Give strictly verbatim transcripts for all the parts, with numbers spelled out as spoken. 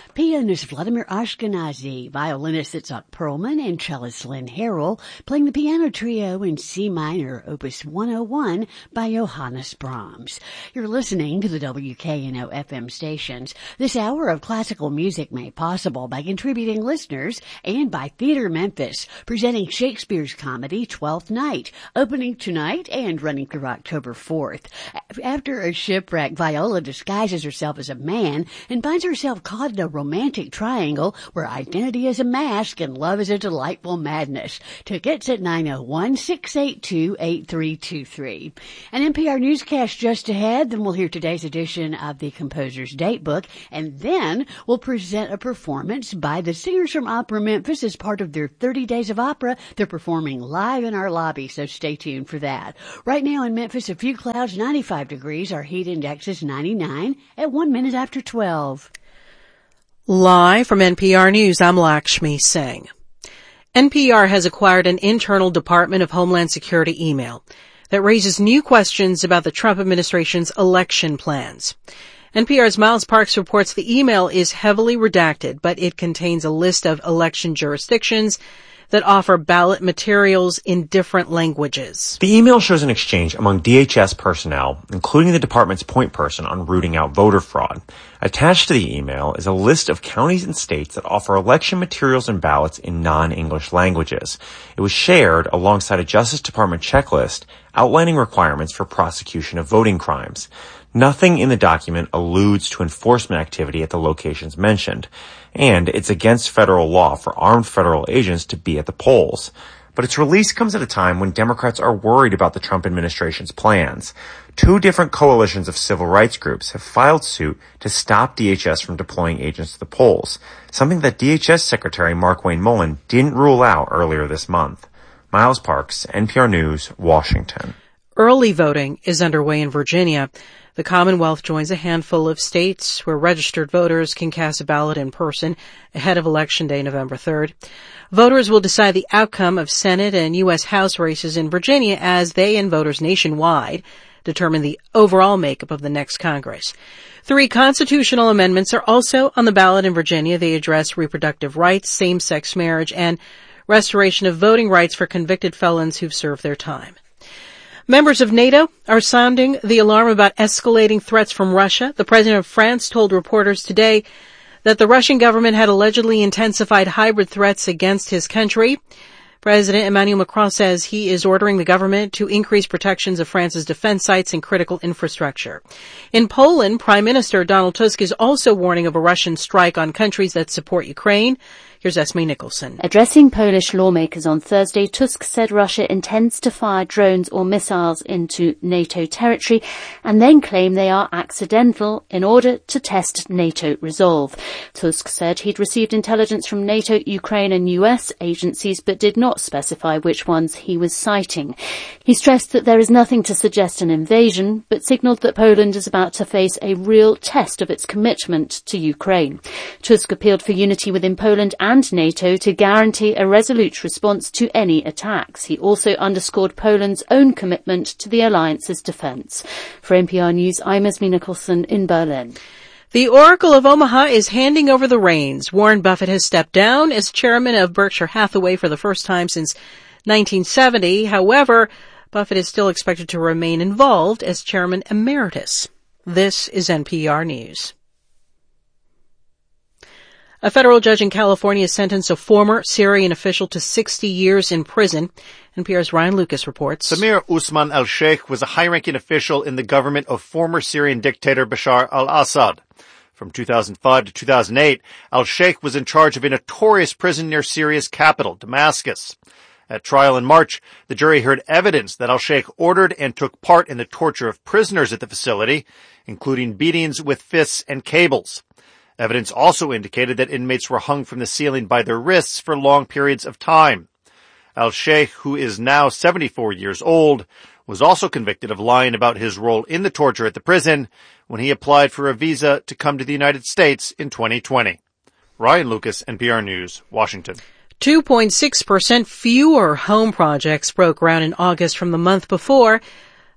Pianist Vladimir Ashkenazy, violinist Itzhak Perlman, and cellist Lynn Harrell playing the piano trio in C minor, Opus one oh one by Johannes Brahms. You're listening to the W K N O F M stations. This hour of classical music made possible by contributing listeners and by Theater Memphis, presenting Shakespeare's comedy Twelfth Night, opening tonight and running through October fourth. After a shipwreck, Viola disguises herself as a man and finds herself caught in a romantic triangle where identity is a mask and love is a delightful madness. Tickets at nine oh one, six eight two, eight three two three. An N P R newscast just ahead, then we'll hear today's edition of the Composer's Datebook, and then we'll present a performance by the Singers from Opera Memphis as part of their thirty days of opera. They're performing live in our lobby, so stay tuned for that. Right now in Memphis, a few clouds, ninety-five degrees. Our heat index is ninety-nine at one minute after twelve. Live from N P R News, I'm Lakshmi Singh. N P R has acquired an internal Department of Homeland Security email that raises new questions about the Trump administration's election plans. N P R's Miles Parks reports the email is heavily redacted, but it contains a list of election jurisdictions that offer ballot materials in different languages. The email shows an exchange among D H S personnel, including the department's point person on rooting out voter fraud. Attached to the email is a list of counties and states that offer election materials and ballots in non-English languages. It was shared alongside a Justice Department checklist outlining requirements for prosecution of voting crimes. Nothing in the document alludes to enforcement activity at the locations mentioned, and it's against federal law for armed federal agents to be at the polls. But its release comes at a time when Democrats are worried about the Trump administration's plans. Two different coalitions of civil rights groups have filed suit to stop D H S from deploying agents to the polls, something that D H S Secretary Markwayne Mullin didn't rule out earlier this month. Miles Parks, N P R News, Washington. Early voting is underway in Virginia. The Commonwealth joins a handful of states where registered voters can cast a ballot in person ahead of Election Day, November third. Voters will decide the outcome of Senate and U S House races in Virginia as they and voters nationwide determine the overall makeup of the next Congress. Three constitutional amendments are also on the ballot in Virginia. They address reproductive rights, same-sex marriage, and restoration of voting rights for convicted felons who've served their time. Members of NATO are sounding the alarm about escalating threats from Russia. The president of France told reporters today that the Russian government had allegedly intensified hybrid threats against his country. President Emmanuel Macron says he is ordering the government to increase protections of France's defense sites and critical infrastructure. In Poland, Prime Minister Donald Tusk is also warning of a Russian strike on countries that support Ukraine. Here's Esme Nicholson. Addressing Polish lawmakers on Thursday, Tusk said Russia intends to fire drones or missiles into NATO territory and then claim they are accidental in order to test NATO resolve. Tusk said he'd received intelligence from NATO, Ukraine and U S agencies, but did not specify which ones he was citing. He stressed that there is nothing to suggest an invasion, but signalled that Poland is about to face a real test of its commitment to Ukraine. Tusk appealed for unity within Poland and and NATO to guarantee a resolute response to any attacks. He also underscored Poland's own commitment to the alliance's defence. For N P R News, I'm Esme Nicholson in Berlin. The Oracle of Omaha is handing over the reins. Warren Buffett has stepped down as chairman of Berkshire Hathaway for the first time since nineteen seventy. However, Buffett is still expected to remain involved as chairman emeritus. This is N P R News. A federal judge in California sentenced a former Syrian official to sixty years in prison. N P R's Ryan Lucas reports. Samir Usman al-Sheikh was a high-ranking official in the government of former Syrian dictator Bashar al-Assad. From two thousand five to two thousand eight, al-Sheikh was in charge of a notorious prison near Syria's capital, Damascus. At trial in March, the jury heard evidence that al-Sheikh ordered and took part in the torture of prisoners at the facility, including beatings with fists and cables. Evidence also indicated that inmates were hung from the ceiling by their wrists for long periods of time. Al-Sheikh, who is now seventy-four years old, was also convicted of lying about his role in the torture at the prison when he applied for a visa to come to the United States in twenty twenty. Ryan Lucas, N P R News, Washington. two point six percent fewer home projects broke ground in August from the month before.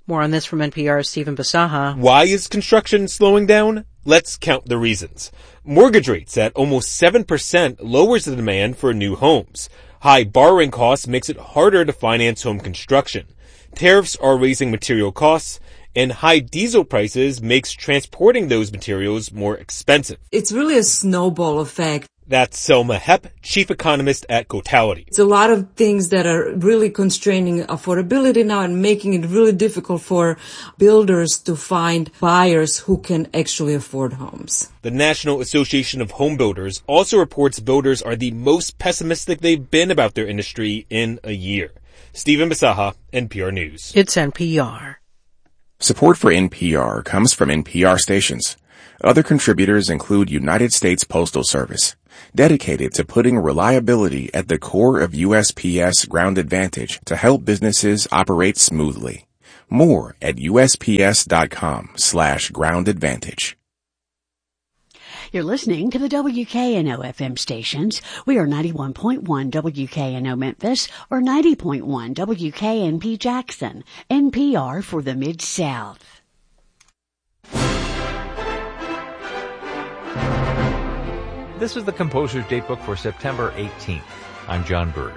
More on this from N P R's Stephen Basaha. Why is construction slowing down? Let's count the reasons. Mortgage rates at almost seven percent lowers the demand for new homes. High borrowing costs makes it harder to finance home construction. Tariffs are raising material costs, and high diesel prices makes transporting those materials more expensive. It's really a snowball effect. That's Selma Hepp, chief economist at Cotality. It's a lot of things that are really constraining affordability now and making it really difficult for builders to find buyers who can actually afford homes. The National Association of Home Builders also reports builders are the most pessimistic they've been about their industry in a year. Stephen Basaha, N P R News. It's N P R. Support for N P R comes from N P R stations. Other contributors include United States Postal Service, dedicated to putting reliability at the core of U S P S Ground Advantage to help businesses operate smoothly. More at USPS.com slash Ground Advantage. You're listening to the W K N O F M stations. We are ninety-one point one W K N O Memphis or ninety point one W K N P Jackson, N P R for the Mid-South. This is the Composer's Datebook for September eighteenth. I'm John Burge.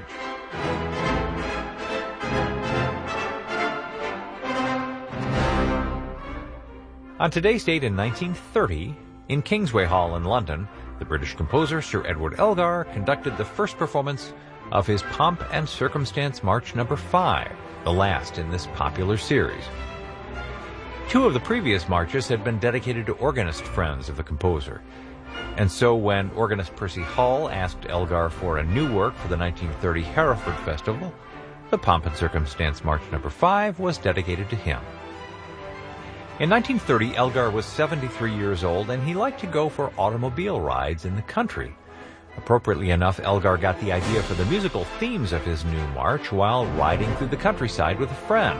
On today's date in nineteen thirty, in Kingsway Hall in London, the British composer Sir Edward Elgar conducted the first performance of his Pomp and Circumstance March number five, the last in this popular series. Two of the previous marches had been dedicated to organist friends of the composer, and so when organist Percy Hull asked Elgar for a new work for the nineteen thirty Hereford Festival, the Pomp and Circumstance March number five was dedicated to him. In nineteen thirty, Elgar was seventy-three years old, and he liked to go for automobile rides in the country. Appropriately enough, Elgar got the idea for the musical themes of his new march while riding through the countryside with a friend.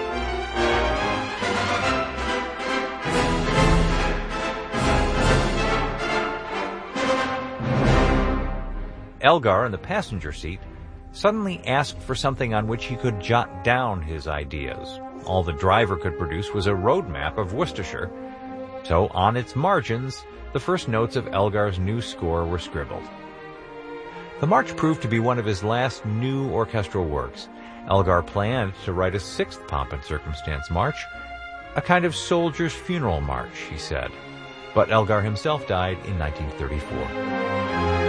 Elgar, in the passenger seat, suddenly asked for something on which he could jot down his ideas. All the driver could produce was a road map of Worcestershire, so on its margins, the first notes of Elgar's new score were scribbled. The march proved to be one of his last new orchestral works. Elgar planned to write a sixth Pomp and Circumstance March, a kind of soldier's funeral march, he said. But Elgar himself died in nineteen thirty-four.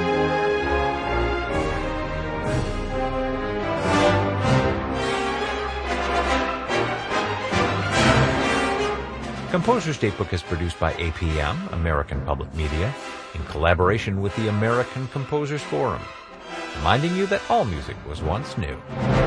Composer's Datebook is produced by A P M, American Public Media, in collaboration with the American Composers Forum, reminding you that all music was once new.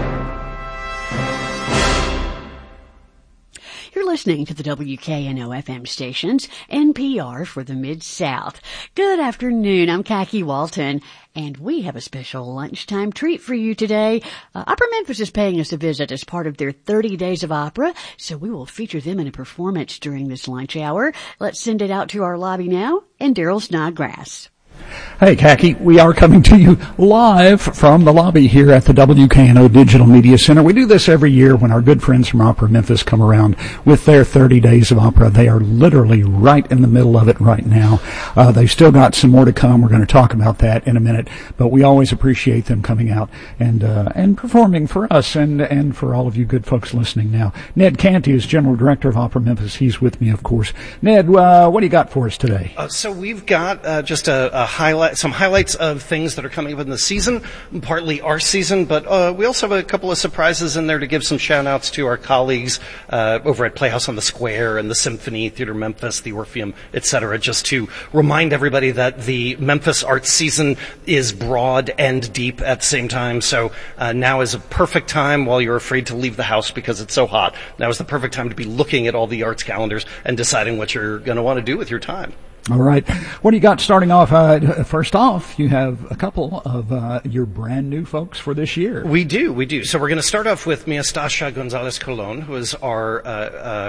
You're listening to the W K N O F M stations, N P R for the Mid-South. Good afternoon, I'm Khaki Walton, and we have a special lunchtime treat for you today. Uh, Opera Memphis is paying us a visit as part of their thirty days of opera, so we will feature them in a performance during this lunch hour. Let's send it out to our lobby now, and Daryl Snodgrass. Hey, Khaki, we are coming to you live from the lobby here at the W K N O Digital Media Center. We do this every year when our good friends from Opera Memphis come around with their thirty days of opera. They are literally right in the middle of it right now. Uh, they've still got some more to come. We're going to talk about that in a minute, but we always appreciate them coming out and uh, and performing for us and, and for all of you good folks listening now. Ned Canty is General Director of Opera Memphis. He's with me, of course. Ned, uh, what do you got for us today? Uh, so we've got uh, just a, a highlight, some highlights of things that are coming up in the season, partly our season, but uh, we also have a couple of surprises in there to give some shout-outs to our colleagues uh, over at Playhouse on the Square and the Symphony, Theater Memphis, the Orpheum, et cetera, just to remind everybody that the Memphis arts season is broad and deep at the same time. So uh, now is a perfect time while you're afraid to leave the house because it's so hot. Now is the perfect time to be looking at all the arts calendars and deciding what you're going to want to do with your time. All right. What do you got starting off? Uh, first off, you have a couple of uh, your brand new folks for this year. We do, we do. So we're going to start off with Mia Stasia Gonzalez Colon, who is our uh, uh,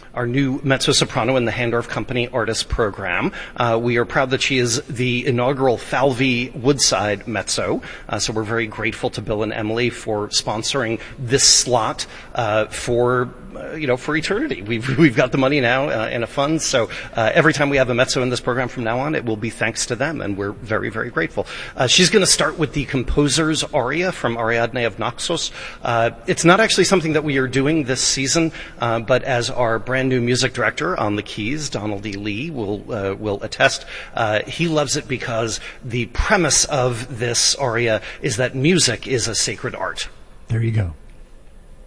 our new mezzo-soprano in the Handorf Company Artist Program. Uh, we are proud that she is the inaugural Falvey Woodside mezzo, uh, so we're very grateful to Bill and Emily for sponsoring this slot uh, for Uh, you know, for eternity. We've we've got the money now uh, in a fund, so uh, every time we have a mezzo in this program from now on, it will be thanks to them, and we're very, very grateful. Uh, she's going to start with the composer's aria from Ariadne of Naxos. Uh, it's not actually something that we are doing this season, uh, but as our brand new music director on the keys, Donald E. Lee, will uh, will attest, uh, he loves it because the premise of this aria is that music is a sacred art. There you go.